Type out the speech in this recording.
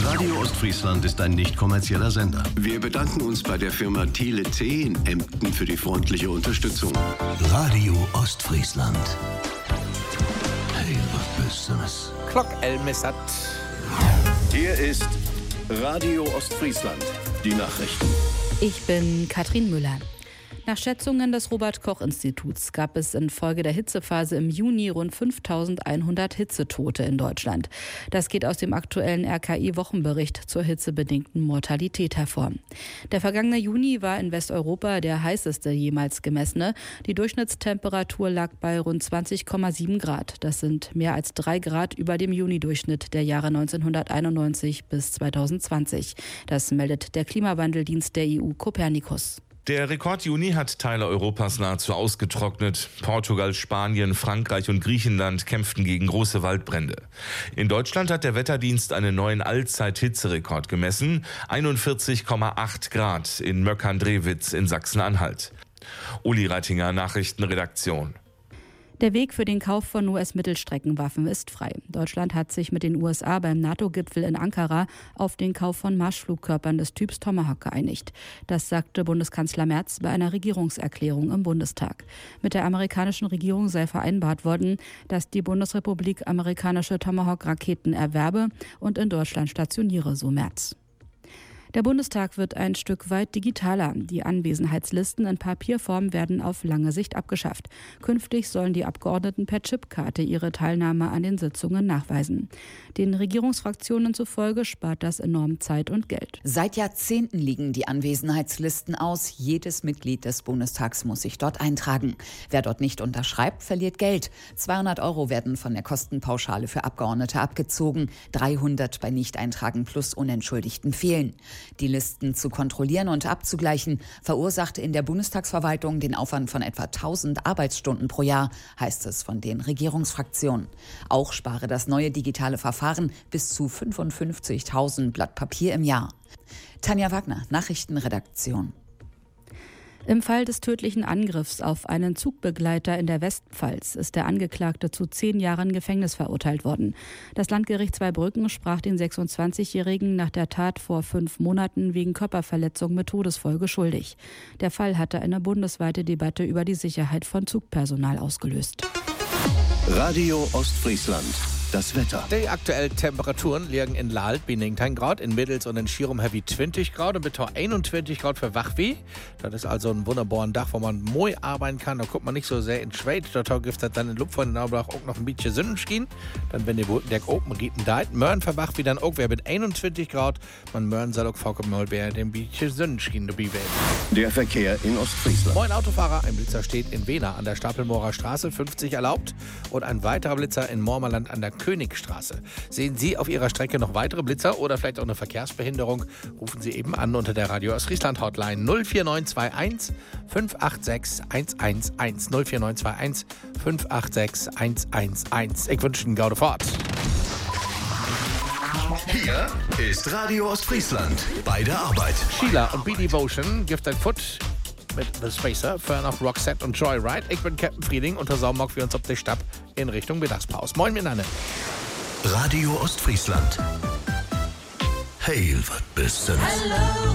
Radio Ostfriesland ist ein nicht kommerzieller Sender. Wir bedanken uns bei der Firma Thiele C in Emden für die freundliche Unterstützung. Radio Ostfriesland. Hey, was bist du das? Klock Elmessert. Hier ist Radio Ostfriesland. Die Nachrichten. Ich bin Katrin Müller. Nach Schätzungen des Robert-Koch-Instituts gab es infolge der Hitzephase im Juni rund 5.100 Hitzetote in Deutschland. Das geht aus dem aktuellen RKI-Wochenbericht zur hitzebedingten Mortalität hervor. Der vergangene Juni war in Westeuropa der heißeste jemals gemessene. Die Durchschnittstemperatur lag bei rund 20,7 Grad. Das sind mehr als 3 Grad über dem Juni-Durchschnitt der Jahre 1991 bis 2020. Das meldet der Klimawandeldienst der EU Copernicus. Der Rekord-Juni hat Teile Europas nahezu ausgetrocknet. Portugal, Spanien, Frankreich und Griechenland kämpften gegen große Waldbrände. In Deutschland hat der Wetterdienst einen neuen Allzeit-Hitzerekord gemessen. 41,8 Grad in Möckern-Drewitz in Sachsen-Anhalt. Uli Reitinger, Nachrichtenredaktion. Der Weg für den Kauf von US-Mittelstreckenwaffen ist frei. Deutschland hat sich mit den USA beim NATO-Gipfel in Ankara auf den Kauf von Marschflugkörpern des Typs Tomahawk geeinigt. Das sagte Bundeskanzler Merz bei einer Regierungserklärung im Bundestag. Mit der amerikanischen Regierung sei vereinbart worden, dass die Bundesrepublik amerikanische Tomahawk-Raketen erwerbe und in Deutschland stationiere, so Merz. Der Bundestag wird ein Stück weit digitaler. Die Anwesenheitslisten in Papierform werden auf lange Sicht abgeschafft. Künftig sollen die Abgeordneten per Chipkarte ihre Teilnahme an den Sitzungen nachweisen. Den Regierungsfraktionen zufolge spart das enorm Zeit und Geld. Seit Jahrzehnten liegen die Anwesenheitslisten aus. Jedes Mitglied des Bundestags muss sich dort eintragen. Wer dort nicht unterschreibt, verliert Geld. 200 € werden von der Kostenpauschale für Abgeordnete abgezogen. 300 bei Nichteintragen plus unentschuldigten Fehlen. Die Listen zu kontrollieren und abzugleichen verursachte in der Bundestagsverwaltung den Aufwand von etwa 1000 Arbeitsstunden pro Jahr, heißt es von den Regierungsfraktionen. Auch spare das neue digitale Verfahren bis zu 55.000 Blatt Papier im Jahr. Tanja Wagner, Nachrichtenredaktion. Im Fall des tödlichen Angriffs auf einen Zugbegleiter in der Westpfalz ist der Angeklagte zu 10 Jahren Gefängnis verurteilt worden. Das Landgericht Zweibrücken sprach den 26-Jährigen nach der Tat vor 5 Monaten wegen Körperverletzung mit Todesfolge schuldig. Der Fall hatte eine bundesweite Debatte über die Sicherheit von Zugpersonal ausgelöst. Radio Ostfriesland. Das Wetter. Die aktuellen Temperaturen liegen in Lahlt bei 19 Grad, in Middels und in Schirum heavy 20 Grad und bis 21 Grad für Wachweh. Das ist also ein wunderbarer Tag, wo man mooi arbeiten kann. Da guckt man nicht so sehr in Schweiz. Dort gibt es dann in Lupfen auch noch ein bisschen Sonnenschein. Dann, wenn die Wolkendeck oben geht, Möhren verwacht wie dann auch wer mit 21 Grad. Man Möhren soll auch vorkommen, mal wer den bisschen Sonnenschein dabei werden. Der Verkehr in Ostfriesland. Moin Autofahrer, ein Blitzer steht in Wena an der Stapelmoorer Straße, 50 erlaubt. Und ein weiterer Blitzer in Mormerland an der Königstraße. Sehen Sie auf Ihrer Strecke noch weitere Blitzer oder vielleicht auch eine Verkehrsbehinderung? Rufen Sie eben an unter der Radio Ostfriesland Hotline 04921 586 111 04921 586 111. Ich wünsche Ihnen gute Fahrt. Hier ist Radio Ostfriesland bei der Arbeit. Sheila und Beat Devotion gibt ein Foot mit The Spacer, Fern of Roxette und Joyride. Ich bin Captain Frieding und der Saumock wir uns auf der Stab in Richtung Mittagspause. Moin miteinander. Radio Ostfriesland. Hey, was bist du?